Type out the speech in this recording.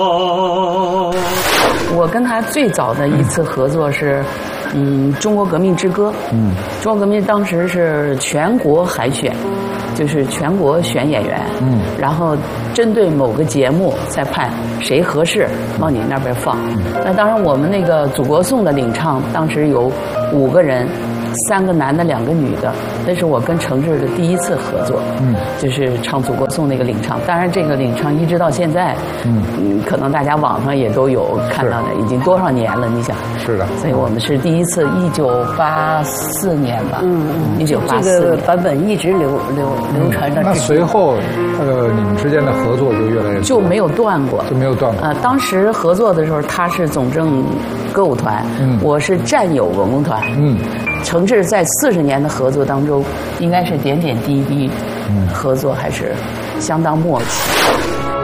我跟他最早的一次合作是，中国革命之歌。中国革命当时是全国海选，就是全国选演员。然后针对某个节目再判谁合适，往你那边放。那当然，我们那个祖国颂的领唱当时有5个人。3个男的2个女的，那是我跟程志的第一次合作，就是唱祖国颂那个领唱。当然，这个领唱一直到现在，可能大家网上也都有看到的，已经多少年了？你想？ 是的。 所以我们是第一次，1984年吧，1984 这个版本一直流传着。 那随后，你们之间的合作就越来越就没有断过， 就没有断过。 当时合作的时候，他是总政歌舞团，我是战友文工团，程志在40年的合作当中，应该是点点滴滴，合作还是相当默契。